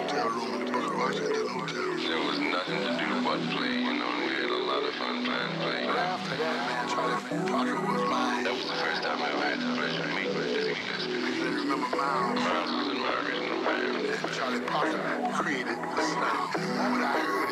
hotel room in the Booker Washington Hotel. There was nothing to do but play, you know, and we had a lot of fun playing. But after that, man, Charlie Parker was mine. That was the first time I ever had the pleasure of meeting Dizzy Gillespie. I remember Miles. Miles was in my original band. And Charlie Parker created the sound. The moment I heard